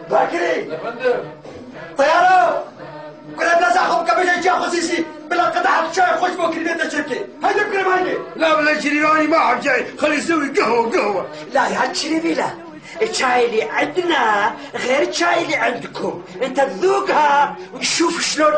باكري يا فندم. طياره كل الناس اخذ كبش يا خصيصي بلا قطعه شاي خش بكري بيت الشركه هيدا بكري هيدا. لا ولا شريراني ما حد جاي، خلي يسوي قهوه. لا يا شريفي لا، الشاي اللي عندنا غير الشاي اللي عندكم، انت تذوقها وتشوف شلون